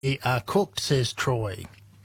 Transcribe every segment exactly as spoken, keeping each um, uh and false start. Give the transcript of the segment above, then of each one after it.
They are cooked, says Troy.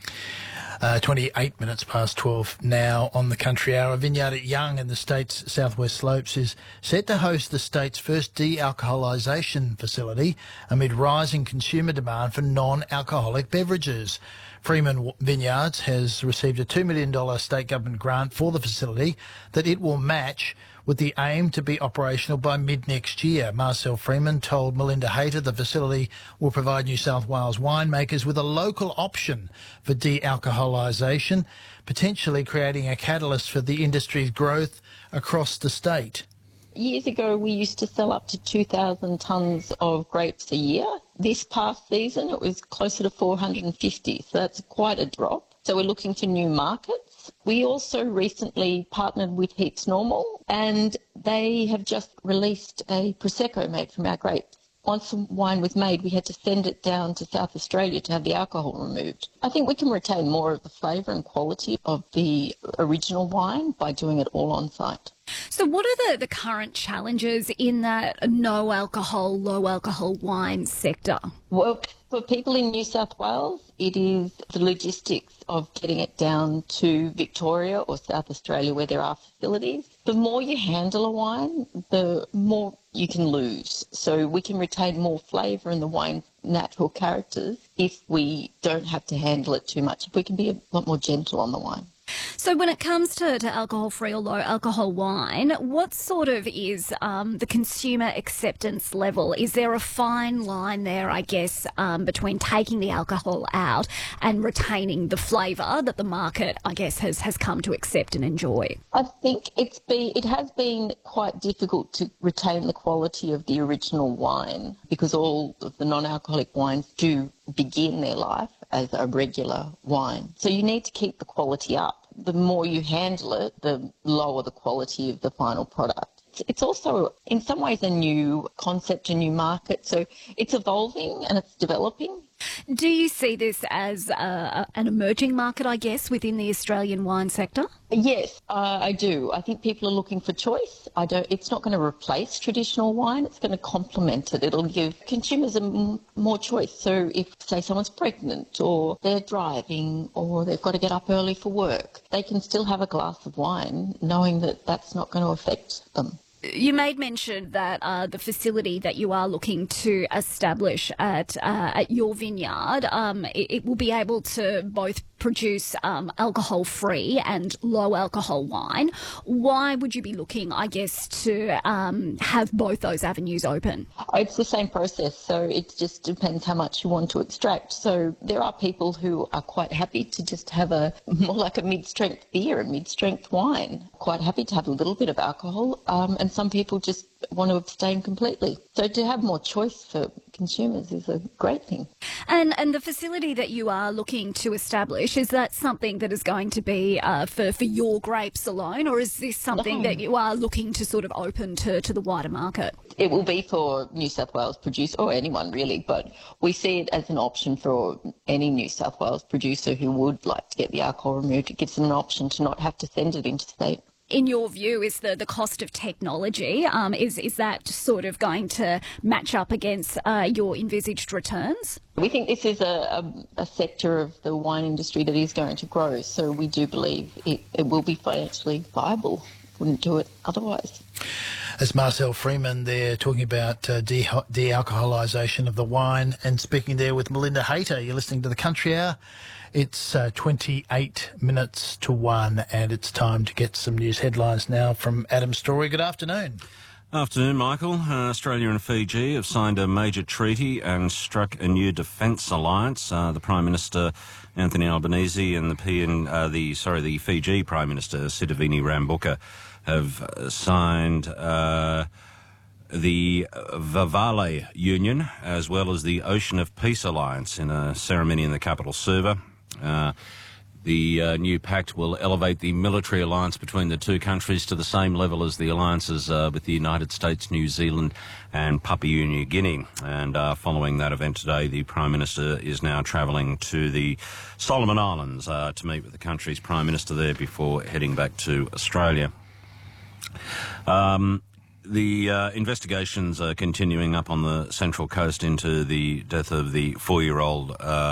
Uh, twenty-eight minutes past twelve now on the Country Hour. A vineyard at Young in the state's southwest slopes is set to host the state's first de-alcoholisation facility amid rising consumer demand for non-alcoholic beverages. Freeman Vineyards has received a two million dollars state government grant for the facility that it will match, with the aim to be operational by mid-next year. Marcel Freeman told Melinda Hayter the facility will provide New South Wales winemakers with a local option for de-alcoholisation, potentially creating a catalyst for the industry's growth across the state. Years ago, we used to sell up to two thousand tonnes of grapes a year. This past season, it was closer to four hundred fifty, so that's quite a drop. So we're looking for new markets. We also recently partnered with Heaps Normal, and they have just released a Prosecco made from our grapes. Once the wine was made, we had to send it down to South Australia to have the alcohol removed. I think we can retain more of the flavour and quality of the original wine by doing it all on site. So what are the, the current challenges in that no alcohol, low alcohol wine sector? Well, for people in New South Wales, it is the logistics of getting it down to Victoria or South Australia where there are facilities. The more you handle a wine, the more you can lose. So we can retain more flavour in the wine's natural characters if we don't have to handle it too much, if we can be a lot more gentle on the wine. So when it comes to, to alcohol-free or low-alcohol wine, what sort of is um, the consumer acceptance level? Is there a fine line there, I guess, um, between taking the alcohol out and retaining the flavour that the market, I guess, has, has come to accept and enjoy? I think it's been, it has been quite difficult to retain the quality of the original wine because all of the non-alcoholic wines do begin their life as a regular wine. So you need to keep the quality up. The more you handle it, the lower the quality of the final product. It's also, in some ways, a new concept, a new market. So it's evolving and it's developing. Do you see this as uh, an emerging market, I guess, within the Australian wine sector? Yes, uh, I do. I think people are looking for choice. I don't. It's not going to replace traditional wine. It's going to complement it. It'll give consumers a m- more choice. So if, say, someone's pregnant or they're driving or they've got to get up early for work, they can still have a glass of wine knowing that that's not going to affect them. You made mention that uh, the facility that you are looking to establish at uh, at your vineyard, um, it, it will be able to both produce um, alcohol-free and low-alcohol wine. Why would you be looking, I guess, to um, have both those avenues open? It's the same process, so it just depends how much you want to extract. So there are people who are quite happy to just have a more like a mid-strength beer, a mid-strength wine. Quite happy to have a little bit of alcohol, um, and some people just want to abstain completely. So to have more choice for consumers is a great thing. And and the facility that you are looking to establish, is that something that is going to be uh, for, for your grapes alone, or is this something No. that you are looking to sort of open to, to the wider market? It will be for New South Wales producer, or anyone really, but we see it as an option for any New South Wales producer who would like to get the alcohol removed. It gives them an option to not have to send it interstate. In your view, is the, the cost of technology, um, is, is that sort of going to match up against uh, your envisaged returns? We think this is a, a, a sector of the wine industry that is going to grow, so we do believe it, it will be financially viable. Wouldn't do it otherwise. As Marcel Freeman there talking about uh, de- de-alcoholisation of the wine, and speaking there with Melinda Hayter. You're listening to the Country Hour. It's uh, twenty-eight minutes to one, and it's time to get some news headlines now from Adam Story. Good afternoon. Afternoon, Michael. Uh, Australia and Fiji have signed a major treaty and struck a new defence alliance. Uh, the Prime Minister Anthony Albanese and the P N, uh, the sorry the Fiji Prime Minister Sitiveni Rabuka have uh, signed uh, the Vavale Union as well as the Ocean of Peace Alliance in a ceremony in the capital, Suva. Uh, the uh, new pact will elevate the military alliance between the two countries to the same level as the alliances uh, with the United States, New Zealand and Papua New Guinea. And uh, following that event today, the Prime Minister is now travelling to the Solomon Islands uh, to meet with the country's Prime Minister there before heading back to Australia. Um, The uh, investigations are continuing up on the Central Coast into the death of the four-year-old uh,